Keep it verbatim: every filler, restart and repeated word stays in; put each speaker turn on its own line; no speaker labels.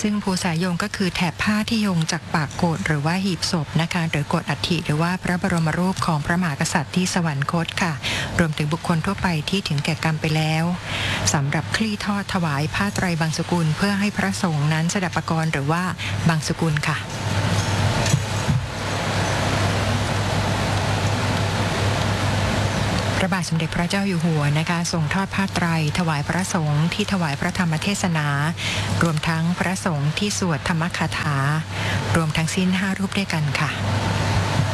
ซึ่งภูษายงก็คือแถบผ้าที่โยงจากปากโกฐหรือว่าหีบศพนะคะหรือโกฐอัฐิหรือว่าพระบรมรูปของพระมหากษัตริย์ที่สวรรคตค่ะรวมถึงบุคคลทั่วไปที่ถึงแก่กรรมไปแล้วสำหรับคลี่ทอดถวายผ้าไตรบางสกุลเพื่อให้พระสงฆ์นั้นสดับปกรณ์หรือว่าบางสกุลค่ะพระบาทสมเด็จพระเจ้าอยู่หัวนะคะทรงทอดผ้าไตรถวายพระสงฆ์ที่ถวายพระธรรมเทศนารวมทั้งพระสงฆ์ที่สวดธรรมคาถารวมทั้งสิ้นห้ารูปด้วยกันค่ะ